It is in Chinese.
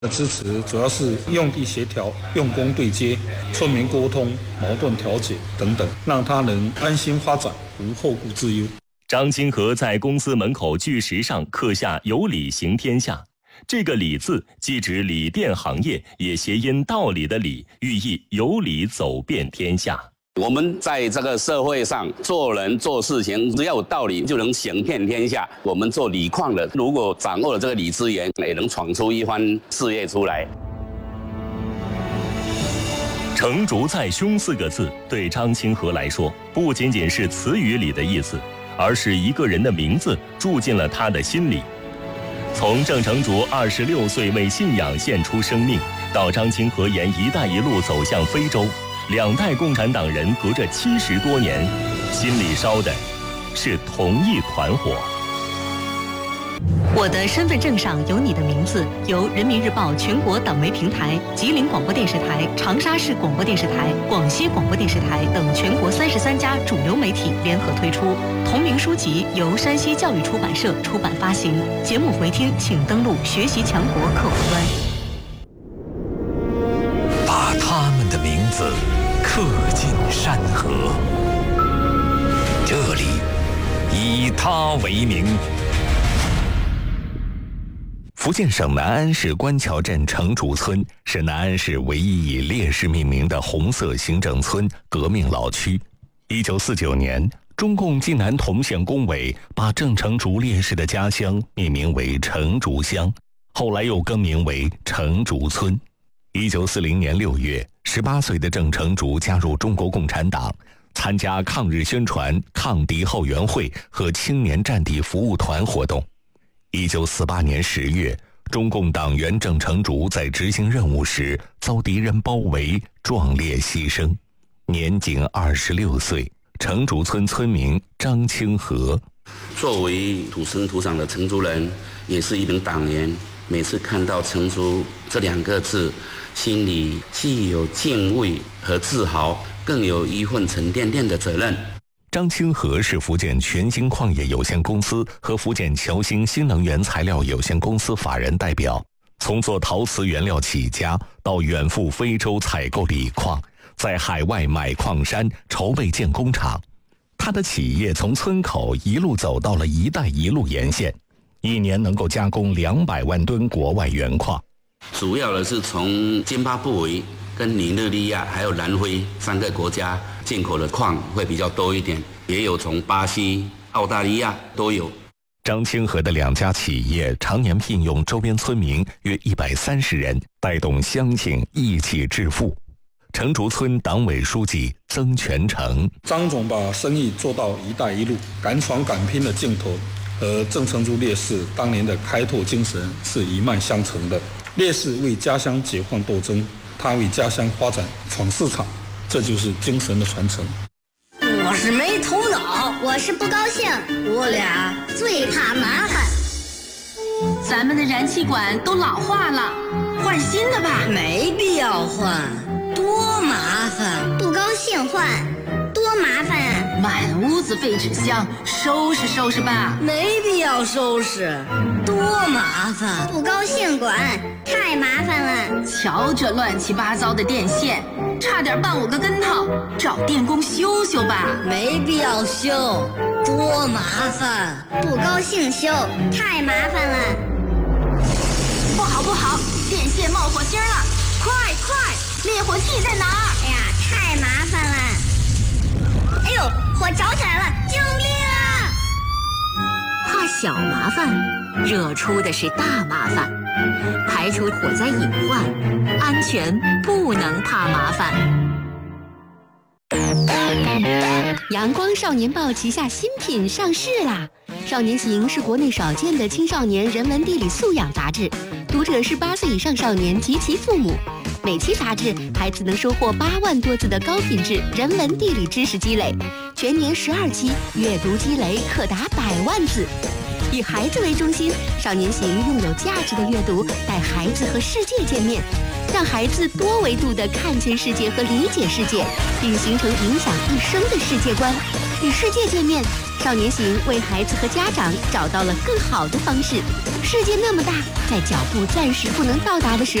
的支持主要是用地协调、用工对接、村民沟通、矛盾调解等等，让他能安心发展，无后顾之忧。 张清和在公司门口巨石上刻下“有理行天下”，这个“理”字既指锂电行业，也谐音道理的“理”，寓意有理走遍天下。 我们在这个社会上做人做事情，只要有道理就能行遍天下。我们做锂矿的，如果掌握了这个锂资源，也能闯出一番事业出来。 成竹在胸4个字对张清和来说，不仅仅是词语里的意思，而是一个人的名字住进了他的心里。从郑成竹26岁为信仰献出生命，到张清和沿“一带一路”走向非洲，2代共产党人隔着70多年，心里烧的是同一团火。 我的身份证上有你的名字，由人民日报全国党媒平台、吉林广播电视台、长沙市广播电视台、广西广播电视台等全国33家主流媒体联合推出。同名书籍由山西教育出版社出版发行。节目回听请登录学习强国客户端。 把他们的名字刻进山河，这里以他为名。福建省南安市官桥镇成竹村是南安市唯一以烈士命名的红色行政村革命老区。1949年，中共晋南同县工委把郑成竹烈士的家乡命名为成竹乡，后来又更名为成竹村。1940年6月，18岁的郑成竹加入中国共产党，参加抗日宣传、抗敌后援会和青年战地服务团活动。1948年10月，中共党员郑成竹在执行任务时遭敌人包围，壮烈牺牲，年仅26岁。成竹村村民张清和， 作为土生土长的成竹人，也是一名党员，每次看到成竹这2个字，心里既有敬畏和自豪，更有一份沉甸甸的责任。 张清和是福建全兴矿业有限公司和福建侨兴新能源材料有限公司法人代表，从做陶瓷原料起家，到远赴非洲采购锂矿，在海外买矿山，筹备建工厂。他的企业从村口一路走到了“一带一路”沿线，一年能够加工200万吨国外原矿。 主要的是从津巴布韦、跟尼日利亚还有南非3个国家进口的矿会比较多一点，也有从巴西、澳大利亚都有。 张清和的2家企业常年聘用周边村民约130人，带动乡亲一起致富。成竹村党委书记曾全成， 张总把生意做到“一带一路”，敢闯敢拼的劲头和郑成竹烈士当年的开拓精神是一脉相承的。烈士为家乡解放斗争，他为家乡发展闯市场，这就是精神的传承。 我是没头脑，我是不高兴，我俩最怕麻烦。 咱们的燃气管都老化了，换新的吧。 没必要换，多麻烦。 不高兴换，多麻烦啊！ 满屋子废纸箱，收拾收拾吧。 没必要收拾，多麻烦。 不高兴管，太麻烦了。 瞧这乱七八糟的电线，差点绊我个跟头，找电工修修吧。 没必要修，多麻烦。 不高兴修，太麻烦了。 不好不好，电线冒火星了！快快，灭火器在哪儿？ 哎呀，太麻烦了！哎呦，火着起来了！救命啊！ 怕小麻烦，惹出的是大麻烦。排除火灾隐患，安全不能怕麻烦。阳光少年报旗下新品上市啦！少年行是国内少见的青少年人文地理素养杂志，读者是8岁以上少年及其父母。每期杂志，孩子能收获8万多字的高品质人文地理知识积累，全年12期，阅读积累可达100万字。以孩子为中心，少年行用有价值的阅读带孩子和世界见面，让孩子多维度地看见世界和理解世界，并形成影响一生的世界观。 与世界见面。少年行为孩子和家长找到了更好的方式。世界那么大，在脚步暂时不能到达的时